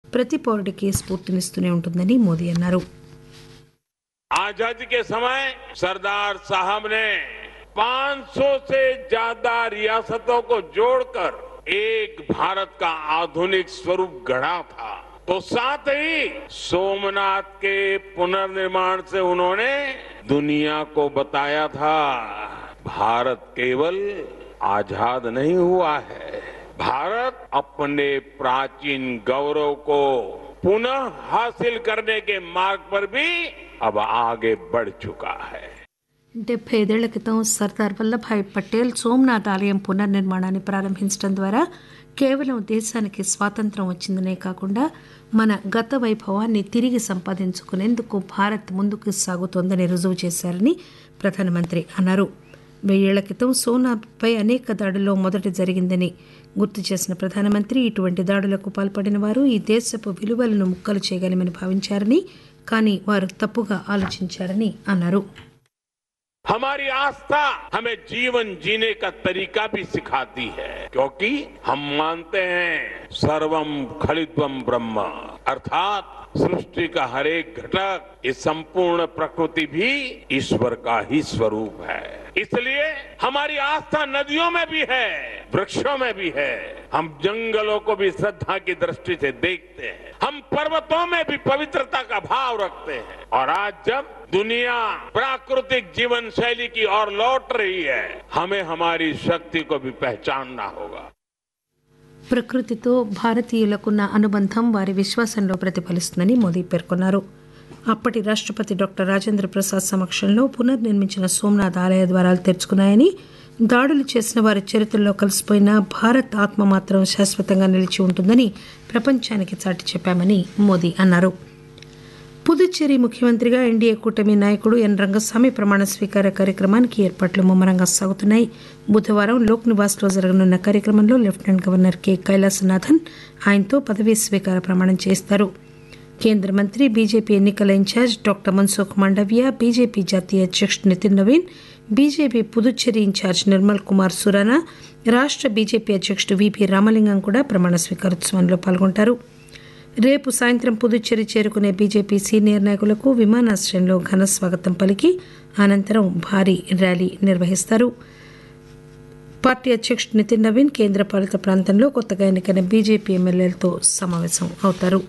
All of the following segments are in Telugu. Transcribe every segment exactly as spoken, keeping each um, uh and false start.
ప్రతి పౌరుడికి స్ఫూర్తినిస్తూనే ఉంటుందని మోదీ అన్నారు. आजादी के समय सरदार साहब ने पाँच सौ से ज्यादा रियासतों को जोड़कर एक भारत का आधुनिक स्वरूप गढ़ा था. तो साथ ही सोमनाथ के पुनर्निर्माण से उन्होंने दुनिया को बताया था भारत केवल आजाद नहीं हुआ है, भारत अपने प्राचीन गौरव को पुनः हासिल करने के मार्ग पर भी अब आगे बढ़ चुका है. డెబ్బై ఐదేళ్ల క్రితం సర్దార్ వల్లభాయ్ పటేల్ సోమనాథ్ ఆలయం పునర్నిర్మాణాన్ని ప్రారంభించడం ద్వారా కేవలం దేశానికి స్వాతంత్ర్యం వచ్చిందనే కాకుండా మన గత వైభవాన్ని తిరిగి సంపాదించుకునేందుకు భారత్ ముందుకు సాగుతోందని రుజువు చేశారని ప్రధానమంత్రి అన్నారు. వెయ్యేళ్ల క్రితం సోమనాథ్పై అనేక దాడుల్లో మొదటి జరిగిందని గుర్తు చేసిన ప్రధానమంత్రి ఇటువంటి దాడులకు పాల్పడిన వారు ఈ దేశపు విలువలను ముక్కలు చేయగలమని భావించారని, కానీ వారు తప్పుగా ఆలోచించారని అన్నారు. हमारी आस्था हमें जीवन जीने का तरीका भी सिखाती है, क्योंकि हम मानते हैं सर्वम खलित्वम ब्रह्म, अर्थात सृष्टि का हर एक घटक, ये संपूर्ण प्रकृति भी ईश्वर का ही स्वरूप है. इसलिए हमारी आस्था नदियों में भी है, वृक्षों में भी है. हम जंगलों को भी श्रद्धा की दृष्टि से देखते हैं, हम पर्वतों में भी पवित्रता का भाव रखते हैं. और आज जब दुनिया प्राकृतिक जीवन शैली की ओर लौट रही है, हमें हमारी शक्ति को भी पहचानना होगा. ప్రకృతితో భారతీయులకున్న అనుబంధం వారి విశ్వాసంలో ప్రతిఫలిస్తుందని మోదీ పేర్కొన్నారు. అప్పటి రాష్టపతి డాక్టర్ రాజేంద్ర ప్రసాద్ సమక్షంలో పునర్నిర్మించిన సోమనాథ్ ఆలయ ద్వారాలు తెరుచుకున్నాయని, దాడులు చేసిన వారి చరిత్రలో కలిసిపోయిన భారత్ ఆత్మ మాత్రం శాశ్వతంగా నిలిచి ఉంటుందని ప్రపంచానికి చాటి చెప్పామని మోదీ అన్నారు. పుదుచ్చేరి ముఖ్యమంత్రిగా ఎన్డీఏ కూటమి నాయకుడు ఎన్ రంగస్వామి ప్రమాణ స్వీకార కార్యక్రమానికి ఏర్పాట్లు ముమ్మరంగా సాగుతున్నాయి. బుధవారం లోక్ నివాస్లో జరగనున్న కార్యక్రమంలో లెఫ్టినెంట్ గవర్నర్ కె కైలాసనాథన్ ఆయనతో పదవీ స్వీకార ప్రమాణం చేస్తారు. కేంద్ర మంత్రి బీజేపీ ఎన్నికల incharge doctor Mansukh Mandaviya, BJP జాతీయ అధ్యక్షుడు నితిన్ నవీన్, బీజేపీ పుదుచ్చేరి ఇన్ఛార్జ్ నిర్మల్ కుమార్ సురానా, రాష్ట బీజేపీ అధ్యక్షుడు విపి రామలింగం కూడా ప్రమాణ స్వీకారోత్సవంలో పాల్గొంటారు. రేపు సాయంత్రం పుదుచ్చేరి చేరుకునే బీజేపీ సీనియర్ నాయకులకు విమానాశ్రయంలో ఘన స్వాగతం పలికి అనంతరం భారీ ర్యాలీ నిర్వహిస్తారు. పార్టీ అధ్యక్షుడు నితిన్ నవీన్ కేంద్ర పాలిత ప్రాంతంలో కొత్తగా ఎన్నికైన బీజేపీ ఎమ్మెల్యేలతో సమావేశం అవుతారు.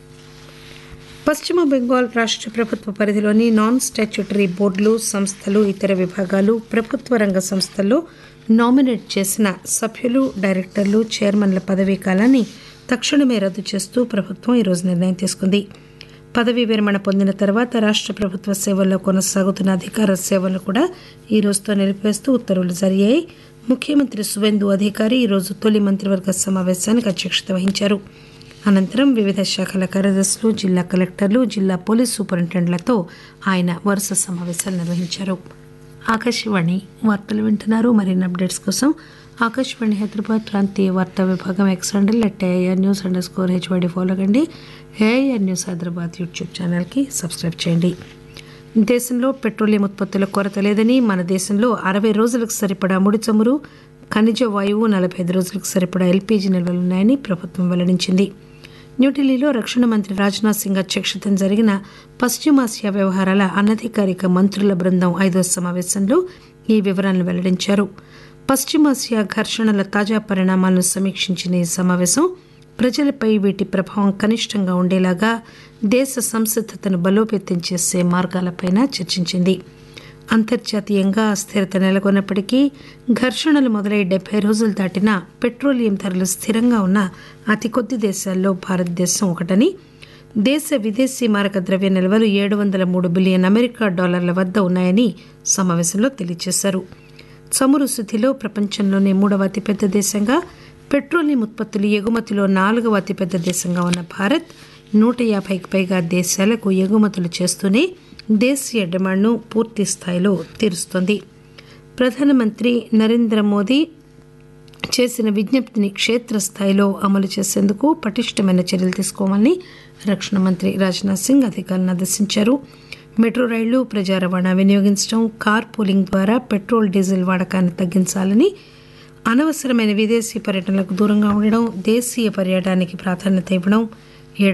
పశ్చిమ బెంగాల్ రాష్ట ప్రభుత్వ పరిధిలోని నాన్ స్టాట్యూటరీ బోర్డులు, సంస్థలు, ఇతర విభాగాలు, ప్రభుత్వ రంగ సంస్థల్లో నామినేట్ చేసిన సభ్యులు, డైరెక్టర్లు, చైర్మన్ల పదవీ కాలాన్ని తక్షణమే రద్దు చేస్తూ ప్రభుత్వం ఈరోజు నిర్ణయం తీసుకుంది. పదవీ విరమణ పొందిన తర్వాత రాష్ట ప్రభుత్వ సేవల్లో కొనసాగుతున్న అధికార సేవలు కూడా ఈ రోజుతో నిలిపివేస్తూ ఉత్తర్వులు జారీ అయ్యాయి. ముఖ్యమంత్రి సువేందు అధికారి ఈరోజు తొలి మంత్రివర్గ సమావేశానికి అధ్యక్షత వహించారు. అనంతరం వివిధ శాఖల కార్యదర్శులు, జిల్లా కలెక్టర్లు, జిల్లా పోలీస్ సూపరింటెండెంట్లతో ఆయన వరుస సమావేశాలు నిర్వహించారు. ఆకాశవాణి వార్తలు వింటున్నారు. మరిన్ని అప్డేట్స్ కోసం ఆకాశవాణి హైదరాబాద్ ప్రాంతీయ వార్తా విభాగం X handle at AIR news under score HYD follow కండి. ఏఐఆర్ న్యూస్ హైదరాబాద్ యూట్యూబ్ ఛానల్కి సబ్స్క్రైబ్ చేయండి. దేశంలో పెట్రోలియం ఉత్పత్తుల కొరత లేదని, మన దేశంలో అరవై రోజులకు సరిపడా ముడి చమురు, ఖనిజ వాయువు, నలభై ఐదు రోజులకు సరిపడా ఎల్పీజీ నిల్వలున్నాయని ప్రభుత్వం వెల్లడించింది. న్యూఢిల్లీలో రక్షణ మంత్రి రాజ్నాథ్ సింగ్ అధ్యక్షతన జరిగిన పశ్చిమాసియా వ్యవహారాల అనధికారిక మంత్రుల బృందం ఐదో సమావేశంలో ఈ వివరాలను వెల్లడించారు. పశ్చిమాసియా ఘర్షణల తాజా పరిణామాలను సమీక్షించిన ఈ సమావేశం ప్రజలపై వీటి ప్రభావం కనిష్టంగా ఉండేలాగా దేశ సంసిద్దతను బలోపేతం చేసే మార్గాలపై చర్చించింది. అంతర్జాతీయంగా అస్థిరత నెలకొన్నప్పటికీ ఘర్షణలు మొదలై డెబ్బై రోజులు దాటినా పెట్రోలియం ధరలు స్థిరంగా ఉన్న అతి కొద్ది దేశాల్లో భారతదేశం ఒకటని, దేశ విదేశీ మారక ద్రవ్య నిల్వలు ఏడు వందల మూడు బిలియన్ అమెరికా డాలర్ల వద్ద ఉన్నాయని సమావేశంలో తెలియజేశారు. చమురు శుద్దిలో ప్రపంచంలోనే మూడవ అతిపెద్ద దేశంగా, పెట్రోలియం ఉత్పత్తులు ఎగుమతిలో నాలుగవ అతిపెద్ద దేశంగా ఉన్న భారత్ నూట యాభైకి పైగా దేశాలకు ఎగుమతులు చేస్తూనే దేశీయ డిమాండ్ను పూర్తి స్థాయిలో తీరుస్తోంది. ప్రధానమంత్రి నరేంద్ర మోదీ చేసిన విజ్ఞప్తిని క్షేత్రస్థాయిలో అమలు చేసేందుకు పటిష్టమైన చర్యలు తీసుకోవాలని రక్షణ మంత్రి రాజ్నాథ్ సింగ్ అధికారులను ఆదేశించారు. మెట్రో రైళ్లు, ప్రజా రవాణా వినియోగించడం, కార్ పూలింగ్ ద్వారా పెట్రోల్, డీజిల్ వాడకాన్ని తగ్గించాలని, అనవసరమైన విదేశీ పర్యటనలకు దూరంగా ఉండడం, దేశీయ పర్యాటనానికి ప్రాధాన్యత ఇవ్వడం,